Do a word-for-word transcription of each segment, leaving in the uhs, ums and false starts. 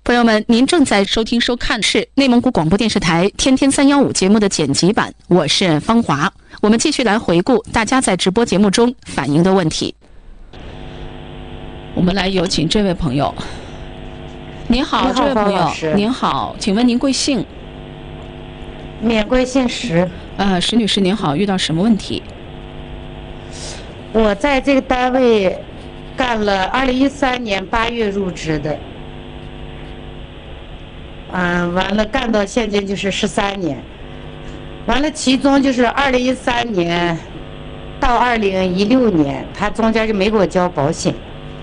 朋友们，您正在收听收看是内蒙古广播电视台天天三幺五节目的剪辑版，我是方华。我们继续来回顾大家在直播节目中反映的问题。我们来有请这位朋友。您好， 您好， 这位朋友，您好，请问您贵姓？ 免贵姓石。 呃，石女士您好，遇到什么问题？ 我在这个单位干了二零一三年八月入职的。嗯，完了干到现在就是十三年，完了其中就是二零一三年到二零一六年，他中间就没给我交保险。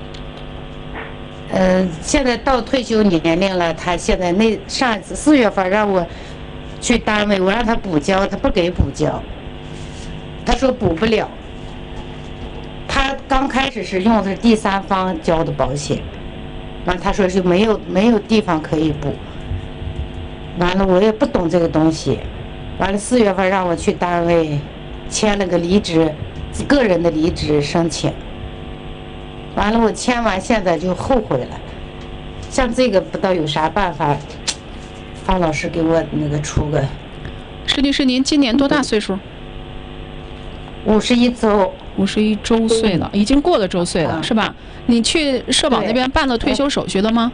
嗯、呃，现在到退休年龄了，他现在那上一次四月份让我去单位，我让他补交，他不给补交，他说补不了。他刚开始是用的是第三方交的保险，完了他说是没有没有地方可以补。完了，我也不懂这个东西。完了，四月份让我去单位签了个离职，个人的离职申请。完了，我签完现在就后悔了。像这个不知道有啥办法，方老师给我那个出个。 石女士，您今年多大岁数？ 五十一周。 五十一周岁了，已经过了周岁了， 嗯、 是吧？你去社保那边办了退休手续了吗？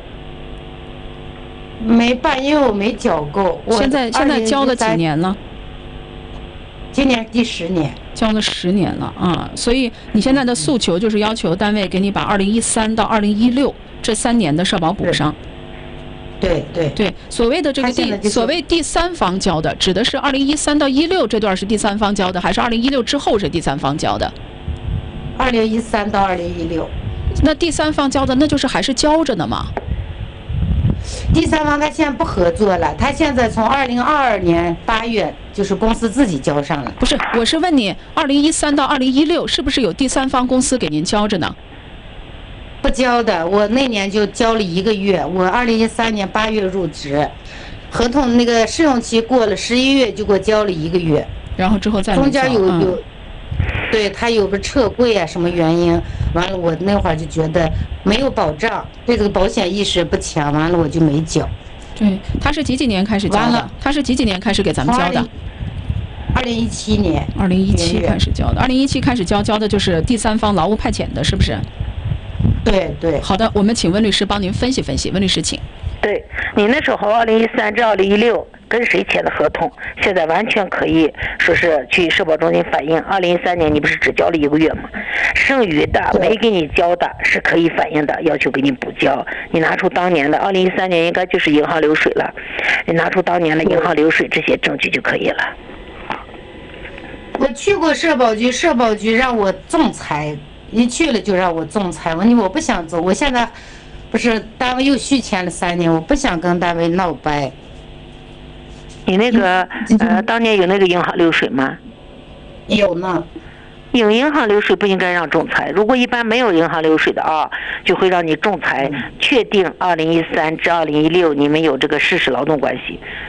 没办，因为我没缴够。 现在现在交了几年了？ 今年第十年。 交了十年了啊！所以你现在的诉求就是要求单位给你把二零一三到二零一六这三年的社保补上。 对对对, 对，所谓的这个第所谓第三方交的，指的是二零一三到一六这段是第三方交的，还是二零一六之后是第三方交的？ 二零一三到二零一六。 那第三方交的，那就是还是交着呢嘛？ 第三方他现在不合作了，他现在从二零二二年八月就是公司自己交上了。 不是，我是问你，二零一三到二零一六是不是有第三方公司给您交着呢？ 不交的，我那年就交了一个月。我二零一三年八月入职，合同那个试用期过了，十一月就给我交了一个月。 然后之后再中间有有。 嗯对他有个撤柜啊，什么原因？完了，我那会儿就觉得没有保障，对这个保险意识不强，完了我就没交。 对，他是几几年开始交的？他是几几年开始给咱们交的？ 二零一七年。 二零一七开始交的，二零一七开始交，交的就是第三方劳务派遣的，是不是？ 对对。 好的，我们请温律师帮您分析分析。温律师，请。 对，你那时候二零一三至二零一六跟谁签的合同？现在完全可以说是去社保中心反映。二零一三年你不是只交了一个月吗？剩余的没给你交的是可以反映的，要求给你补交。你拿出当年的二零一三年应该就是银行流水了，你拿出当年的银行流水这些证据就可以了。 我去过社保局，社保局让我仲裁，一去了就让我仲裁，问题我不想走，我现在。不是单位又续签了三年，我不想跟单位闹掰。 你那个呃，当年有那个银行流水吗？ 有呢。 有银行流水不应该让仲裁，如果一般没有银行流水的啊，就会让你仲裁，确定二零一三至二零一六你们有这个事实劳动关系。